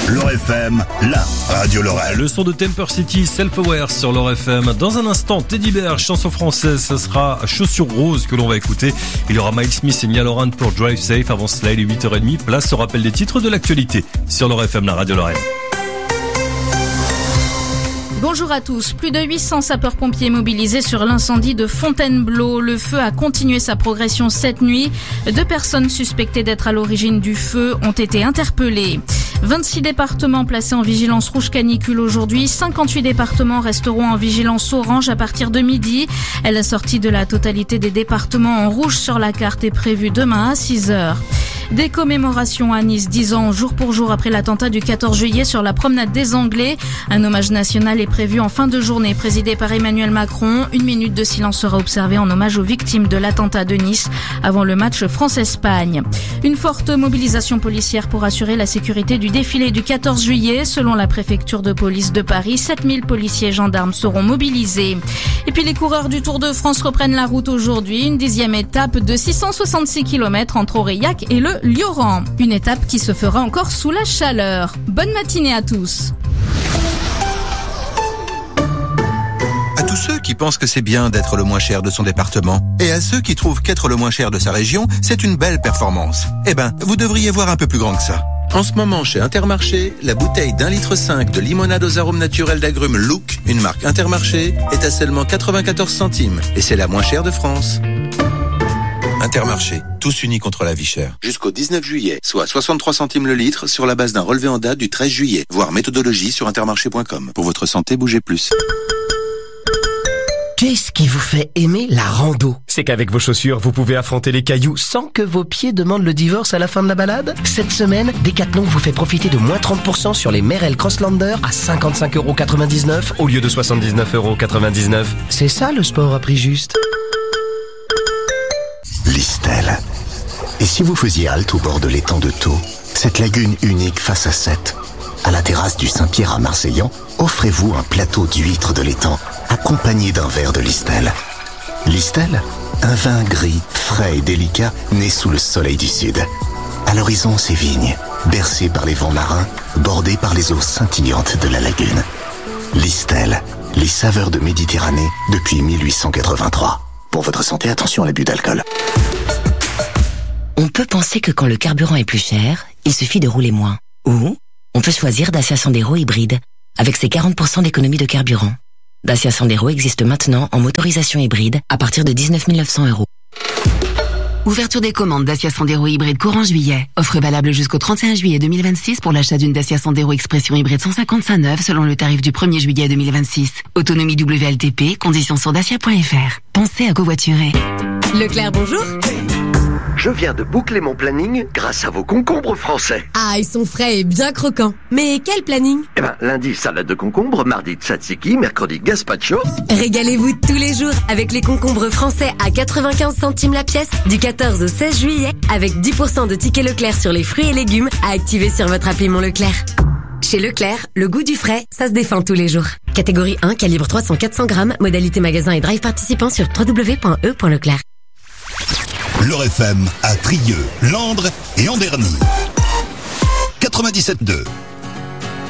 L'Or FM, la radio Lorraine. Le son de Temper City, Self-Aware sur l'Or FM. Dans un instant, Teddy Bear, chanson française, ce sera Chaussures Roses que l'on va écouter. Il y aura Miles Smith et Nia Laurent pour Drive Safe. Avant cela, il est 8h30. Place au rappel des titres de l'actualité sur l'Or FM, la radio Lorraine. Bonjour à tous. Plus de 800 sapeurs-pompiers mobilisés sur l'incendie de Fontainebleau. Le feu a continué sa progression cette nuit. 2 personnes suspectées d'être à l'origine du feu ont été interpellées. 26 départements placés en vigilance rouge canicule aujourd'hui. 58 départements resteront en vigilance orange à partir de midi. La sortie de la totalité des départements en rouge sur la carte est prévue demain à 6h. Des commémorations à Nice, 10 ans jour pour jour après l'attentat du 14 juillet sur la promenade des Anglais. Un hommage national est prévu en fin de journée, présidé par Emmanuel Macron. 1 minute de silence sera observée en hommage aux victimes de l'attentat de Nice avant le match France-Espagne. Une forte mobilisation policière pour assurer la sécurité du défilé du 14 juillet. Selon la préfecture de police de Paris, 7000 policiers et gendarmes seront mobilisés. Et puis les coureurs du Tour de France reprennent la route aujourd'hui. Une 10e étape de 666 km entre Aurillac et le Lioran. Une étape qui se fera encore sous la chaleur. Bonne matinée à tous. À tous ceux qui pensent que c'est bien d'être le moins cher de son département, et à ceux qui trouvent qu'être le moins cher de sa région, c'est une belle performance. Eh ben, vous devriez voir un peu plus grand que ça. En ce moment, chez Intermarché, la bouteille d'1,5 litre de limonade aux arômes naturels d'agrumes Look, une marque Intermarché, est à seulement 94 centimes. Et c'est la moins chère de France. Intermarché, tous unis contre la vie chère. Jusqu'au 19 juillet, soit 63 centimes le litre sur la base d'un relevé en date du 13 juillet. Voir méthodologie sur intermarché.com. Pour votre santé, bougez plus. Qu'est-ce qui vous fait aimer la rando? C'est qu'avec vos chaussures, vous pouvez affronter les cailloux sans que vos pieds demandent le divorce à la fin de la balade. Cette semaine, Decathlon vous fait profiter de moins 30% sur les Merrell Crosslander à 55,99€ au lieu de 79,99€. C'est ça le sport à prix juste. Listel. Et si vous faisiez halte au bord de l'étang de Thau, cette lagune unique face à Sète, à la terrasse du Saint-Pierre à Marseillan, offrez-vous un plateau d'huîtres de l'étang accompagné d'un verre de Listel. Listel, un vin gris, frais et délicat né sous le soleil du sud. À l'horizon, ces vignes, bercées par les vents marins, bordées par les eaux scintillantes de la lagune. Listel, les saveurs de Méditerranée depuis 1883. Pour votre santé, attention à l'abus d'alcool. On peut penser que quand le carburant est plus cher, il suffit de rouler moins. Ou on peut choisir Dacia Sandero hybride, avec ses 40% d'économie de carburant. Dacia Sandero existe maintenant en motorisation hybride à partir de 19 900€. Ouverture des commandes Dacia Sandero hybride courant juillet. Offre valable jusqu'au 31 juillet 2026 pour l'achat d'une Dacia Sandero Expression hybride 155 neuve selon le tarif du 1er juillet 2026. Autonomie WLTP, conditions sur dacia.fr. Pensez à covoiturer. Leclerc, bonjour. Je viens de boucler mon planning grâce à vos concombres français. Ah, ils sont frais et bien croquants. Mais quel planning? Lundi, salade de concombre, mardi, tzatziki, mercredi, gazpacho. Régalez-vous tous les jours avec les concombres français à 95 centimes la pièce du 14 au 16 juillet avec 10% de tickets Leclerc sur les fruits et légumes à activer sur votre appli Mon Leclerc. Chez Leclerc, le goût du frais, ça se défend tous les jours. Catégorie 1, calibre 300-400 grammes, modalité magasin et drive participant sur www.e.leclerc. L'Or FM à Trieux, Landres et Anderny. 97.2.